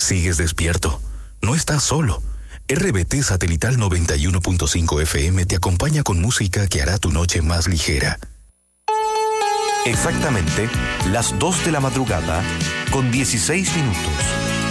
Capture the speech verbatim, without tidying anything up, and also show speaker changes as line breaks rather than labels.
Sigues despierto. No estás solo. R B T Satelital noventa y uno punto cinco F M te acompaña con música que hará tu noche más ligera.
Exactamente las dos de la madrugada con dieciséis minutos.